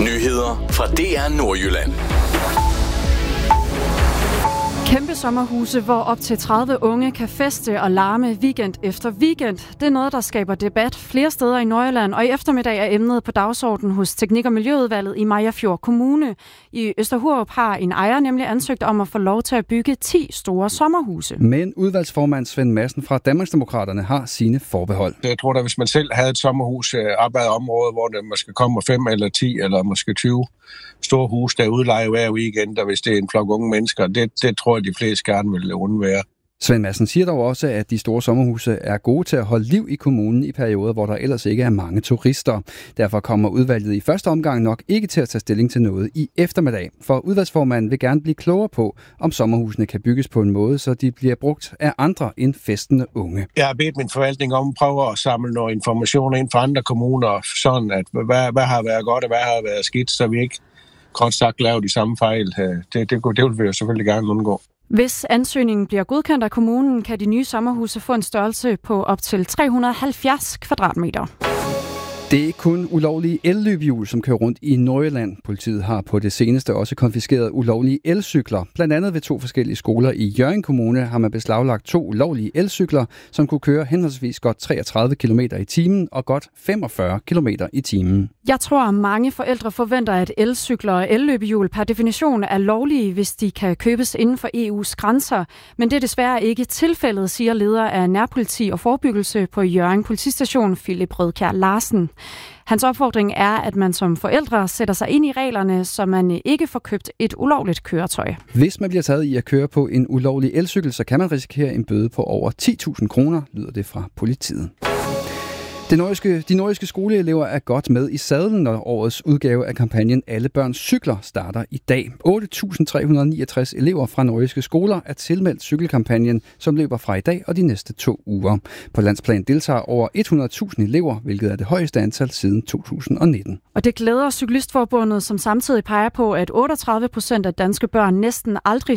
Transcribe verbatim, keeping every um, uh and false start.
Nyheder fra D R Nordjylland. Kæmpe sommerhuse, hvor op til tredive unge kan feste og larme weekend efter weekend. Det er noget, der skaber debat flere steder i Nordjylland, og i eftermiddag er emnet på dagsordenen hos Teknik- og Miljøudvalget i Mariagerfjord Kommune. I Østerhurup har en ejer nemlig ansøgt om at få lov til at bygge ti store sommerhuse. Men udvalgsformand Svend Madsen fra Danmarksdemokraterne har sine forbehold. Jeg tror da, hvis man selv havde et sommerhus op ad området, hvor der måske kommer fem eller ti eller måske tyve store huse, der udlejer hver weekend, og hvis det er en flok unge mennesker, det, det tror jeg, de fleste gerne vil undvære. Svend Madsen siger dog også, at de store sommerhuse er gode til at holde liv i kommunen i perioder, hvor der ellers ikke er mange turister. Derfor kommer udvalget i første omgang nok ikke til at tage stilling til noget i eftermiddag. For udvalgsformanden vil gerne blive klogere på, om sommerhusene kan bygges på en måde, så de bliver brugt af andre end festende unge. Jeg har bedt min forvaltning om at prøve at samle noget information ind fra andre kommuner, sådan at hvad, hvad har været godt og hvad har været skidt, så vi ikke kort sagt laver de samme fejl. Det, det, det vil vi jo selvfølgelig gerne undgå. Hvis ansøgningen bliver godkendt af kommunen, kan de nye sommerhuse få en størrelse på op til tre hundrede og halvfjerds kvadratmeter. Det er ikke kun ulovlige elløbehjul, som kører rundt i Nordjylland. Politiet har på det seneste også konfiskeret ulovlige elcykler. Blandt andet ved to forskellige skoler i Hjørring Kommune har man beslaglagt to ulovlige elcykler, som kunne køre henholdsvis godt treogtredive kilometer i timen og godt femogfyrre kilometer i timen. Jeg tror, at mange forældre forventer, at elcykler og elløbehjul per definition er lovlige, hvis de kan købes inden for E U's grænser. Men det er desværre ikke tilfældet, siger leder af nærpoliti og forebyggelse på Hjørring Politistation, Philip Rødkjær Larsen. Hans opfordring er, at man som forældre sætter sig ind i reglerne, så man ikke får købt et ulovligt køretøj. Hvis man bliver taget i at køre på en ulovlig elcykel, så kan man risikere en bøde på over ti tusind kroner, lyder det fra politiet. De nordiske, de nordiske skoleelever er godt med i sadlen, når årets udgave af kampagnen Alle Børns Cykler starter i dag. otte tusind tre hundrede og niogtres elever fra nordiske skoler er tilmeldt cykelkampagnen, som løber fra i dag og de næste to uger. På landsplan deltager over hundrede tusind elever, hvilket er det højeste antal siden to tusind og nitten. Og det glæder Cyklistforbundet, som samtidig peger på, at otteogtredive procent af danske børn næsten aldrig